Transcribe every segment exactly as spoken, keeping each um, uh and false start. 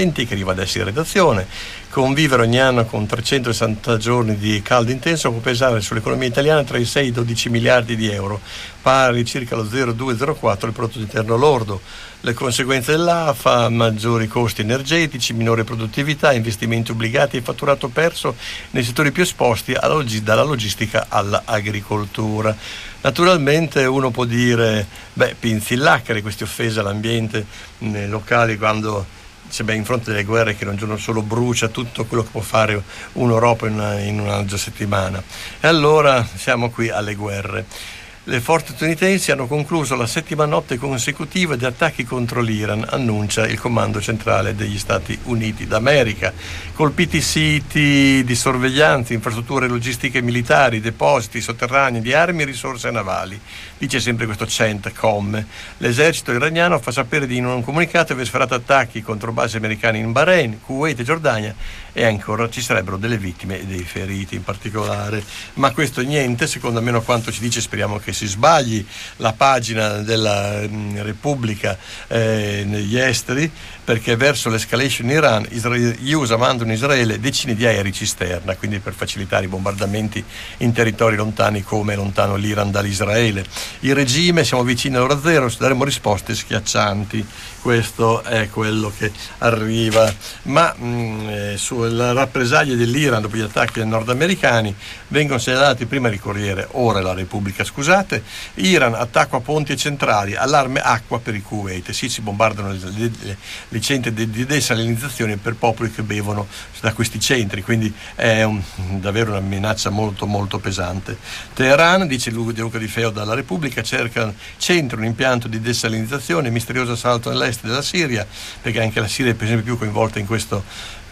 che arriva adesso in redazione. Convivere ogni anno con trecentosessanta giorni di caldo intenso può pesare sull'economia italiana tra i sei e i dodici miliardi di euro, pari circa allo zero virgola due zero quattro del prodotto interno lordo. Le conseguenze dell'A F A: maggiori costi energetici, minore produttività, investimenti obbligati e fatturato perso nei settori più esposti alla log- dalla logistica all'agricoltura. Naturalmente uno può dire, beh, pinzillachere queste offese all'ambiente nei locali quando c'è, beh, in fronte alle guerre che un giorno solo brucia tutto quello che può fare un'Europa in una, in una settimana. E allora siamo qui alle guerre. Le forze statunitensi hanno concluso la settima notte consecutiva di attacchi contro l'Iran, annuncia il Comando Centrale degli Stati Uniti d'America. Colpiti siti di sorveglianza, infrastrutture logistiche militari, depositi sotterranei di armi e risorse navali. Dice sempre questo CENTCOM. L'esercito iraniano fa sapere di in un comunicato aver sferrato attacchi contro basi americane in Bahrain, Kuwait e Giordania, e ancora ci sarebbero delle vittime e dei feriti in particolare. Ma questo è niente, secondo almeno quanto ci dice, speriamo che si sbagli, la pagina della mh, Repubblica eh, negli esteri, perché verso l'escalation in Iran Israele, gli U S A mandano in Israele decine di aerei cisterna, quindi per facilitare i bombardamenti in territori lontani come lontano l'Iran dall'Israele. Il regime, siamo vicini all'ora zero, daremo risposte schiaccianti. Questo è quello che arriva. Ma mh, eh, sulle rappresaglie dell'Iran dopo gli attacchi nordamericani vengono segnalati prima il Corriere, ora la Repubblica, scusate. Iran, attacco a ponti e centrali, allarme acqua per il Kuwait. Sì, si bombardano le, le, le, le centri di, di desalinizzazione per popoli che bevono da questi centri, quindi è un, davvero una minaccia molto molto pesante. Teheran, dice Luca Di Feo dalla Repubblica, cerca centro un impianto di desalinizzazione, misterioso assalto nell'est della Siria, perché anche la Siria è per esempio più coinvolta in questo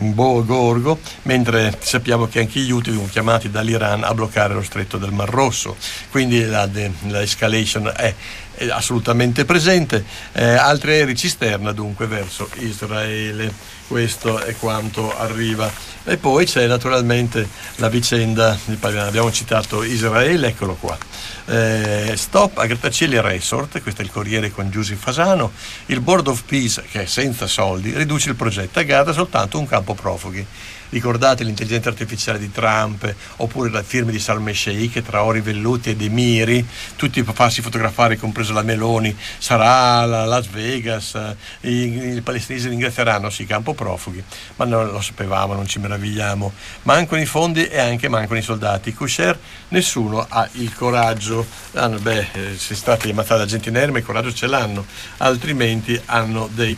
gorgo, mentre sappiamo che anche gli Houthi sono chiamati dall'Iran a bloccare lo stretto del Mar Rosso, quindi la, de, la escalation è, è assolutamente presente. Eh, altri aerei cisterna dunque verso Israele. Questo è quanto arriva. E poi c'è naturalmente la vicenda, abbiamo citato Israele, eccolo qua. Eh, stop a grattacieli resort, questo è il Corriere con Giusy Fasano. Il Board of Peace, che è senza soldi, riduce il progetto a Gaza soltanto un campo profughi. Ricordate l'intelligenza artificiale di Trump, oppure la firma di Sharm el Sheikh tra ori velluti ed emiri, tutti a farsi fotografare, compreso la Meloni. Sarà la Las Vegas, i, i palestinesi ringrazieranno, sì, campo profughi, ma non lo sapevamo, non ci meravigliamo. Mancano i fondi e anche mancano i soldati. Kusher, nessuno ha il coraggio. Ah, beh, se state ammazzati da gente inerme il coraggio ce l'hanno, altrimenti hanno dei